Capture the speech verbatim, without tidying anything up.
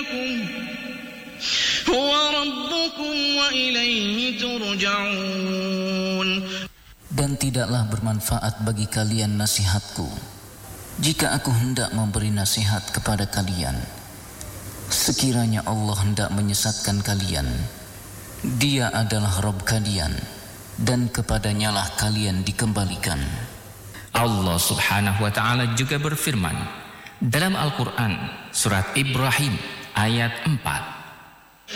دينكم هو ربكم وإليه ترجعون. Dan tidaklah bermanfaat bagi kalian nasihatku jika aku hendak memberi nasihat kepada kalian. Sekiranya Allah hendak menyesatkan kalian, Dia adalah Rabb kalian, dan kepadanya-lah kalian dikembalikan. Allah subhanahu wa ta'ala juga berfirman dalam Al-Quran surat Ibrahim ayat empat,